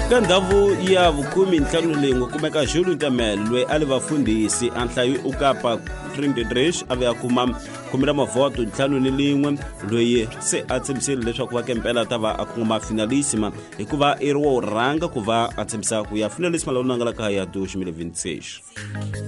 ka ndhawu ya vukumi ntlhanu leyi kumeka Jules Ntamelwe ali vafundhisi anhlayo ukapa Trindridge ave a kuma khumela mavoto ntlhanu ni lin'we loyi se a tshembisile leswaku va kempela ta va a kuma finalissima hikuva i ri wo rhanga ku va a tshembisa ku ya finalissima lawa nangala ka ya 2026.